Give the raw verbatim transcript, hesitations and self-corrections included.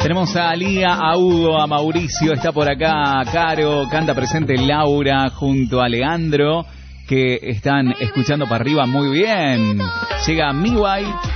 Tenemos a Lía, a Hugo, a Mauricio, está por acá Caro, canta presente Laura junto a Leandro, que están escuchando para arriba muy bien. Llega Miwai.